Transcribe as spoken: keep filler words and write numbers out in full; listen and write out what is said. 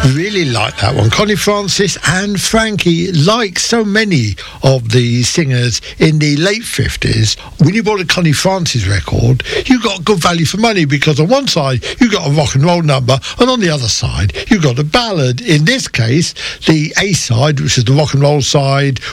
Really like that one. Connie Francis and Frankie, like so many of the singers in the late fifties, when you bought a Connie Francis record, you got good value for money, because on one side you got a rock and roll number, and on the other side you got a ballad. In this case, the A side, which is the rock and roll side,